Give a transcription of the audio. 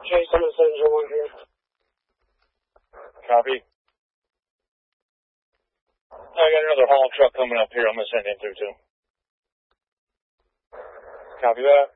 Chase 771 here. Copy. I got another haul truck coming up here. I'm going to send him through too. Copy that.